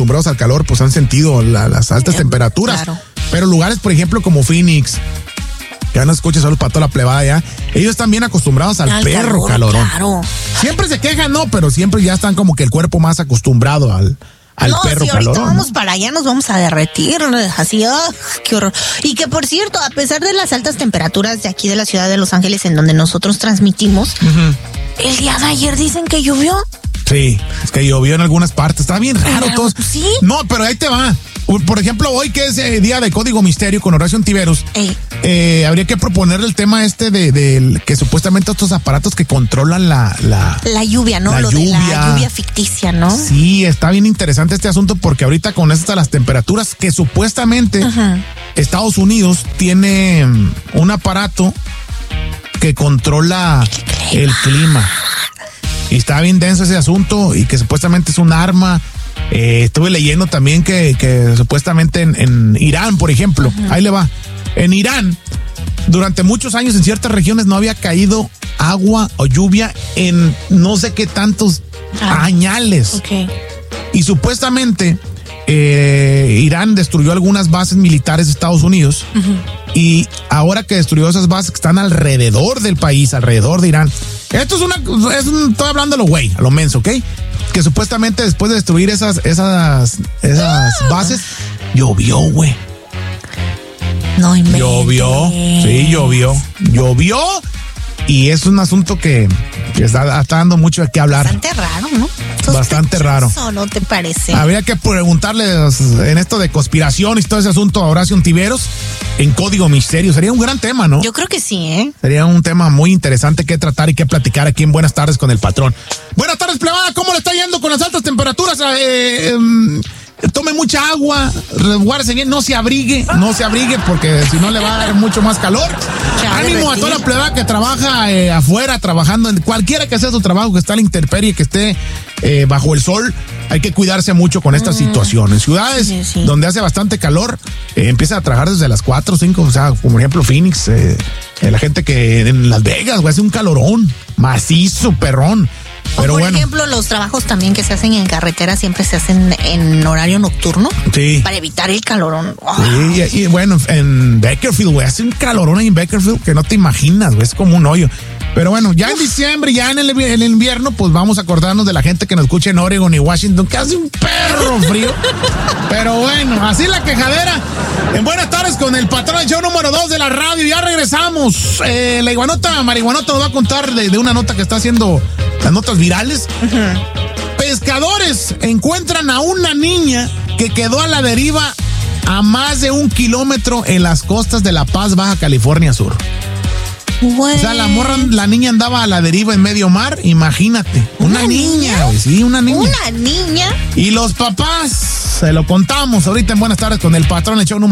acostumbrados al calor, pues han sentido las altas temperaturas. Claro. Pero lugares, por ejemplo, como Phoenix, que van a escuchar solo para toda la plebada ya, ellos están bien acostumbrados al perro calorón. Claro. Siempre se quejan, no, pero siempre ya están como que el cuerpo más acostumbrado al perro si calorón. ahorita vamos para allá, nos vamos a derretir, así, qué horror. Y que por cierto, a pesar de las altas temperaturas de aquí de la ciudad de Los Ángeles, en donde nosotros transmitimos, el día de ayer dicen que llovió. Sí, es que llovió en algunas partes, está bien raro todo. ¿Sí? No, pero ahí te va. Por ejemplo, hoy que es día de Código Misterio con Horacio Ontiveros, habría que proponerle el tema de que supuestamente estos aparatos que controlan la lluvia, ¿no? La de la lluvia ficticia, ¿no? Sí, está bien interesante este asunto porque ahorita con estas las temperaturas que supuestamente Estados Unidos tiene un aparato que controla el clima. Y está bien denso ese asunto y que supuestamente es un arma. Estuve leyendo también que supuestamente en Irán, por ejemplo, ahí le va. En Irán, durante muchos años en ciertas regiones no había caído agua o lluvia en no sé qué tantos añales. Okay. Y supuestamente Irán destruyó algunas bases militares de Estados Unidos y ahora que destruyó esas bases que están alrededor del país, alrededor de Irán. Esto estoy hablando a lo güey, a lo menso, ¿ok? Que supuestamente después de destruir esas bases, llovió, güey. No inventes. Llovió, sí, llovió y es un asunto que está dando mucho de qué hablar. Bastante raro, ¿no? Bastante raro. ¿No te parece? Habría que preguntarles en esto de conspiración y todo ese asunto a Horacio Ontiveros en Código Misterio. Sería un gran tema, ¿no? Yo creo que sí, ¿eh? Sería un tema muy interesante que tratar y que platicar aquí en Buenas Tardes con el Patrón. Buenas tardes, plebada. ¿Cómo le está yendo con las altas temperaturas? Tome mucha agua, resguárdese bien, no se abrigue porque si no le va a dar mucho más calor. Ánimo a toda la plebada que trabaja afuera, trabajando en cualquiera que sea su trabajo, que está a la intemperie, que esté bajo el sol. Hay que cuidarse mucho con esta situación. En ciudades donde hace bastante calor, empieza a trabajar desde las 4 o 5, o sea, como por ejemplo Phoenix, la gente que en Las Vegas, güey, hace un calorón macizo, perrón. Pero por ejemplo, los trabajos también que se hacen en carretera siempre se hacen en horario nocturno. Sí. Para evitar el calorón. Sí, y bueno, en Bakersfield, güey, hace un calorón ahí en Bakersfield que no te imaginas, güey, es como un hoyo. Pero bueno, ya en diciembre, ya en el invierno, pues vamos a acordarnos de la gente que nos escucha en Oregon y Washington, que hace un perro frío. Pero bueno, así la quejadera. En Buenas Tardes con el Patrón, el show número 2 de la radio. Ya regresamos. La Marihuanota nos va a contar de una nota que está haciendo las notas virales. Pescadores encuentran a una niña que quedó a la deriva a más de 1 kilómetro en las costas de La Paz, Baja California Sur. Güey. O sea, la niña andaba a la deriva en medio mar, imagínate. Una niña, güey, sí, una niña. Una niña. Y los papás, se lo contamos ahorita en Buenas Tardes con el Patrón, el show número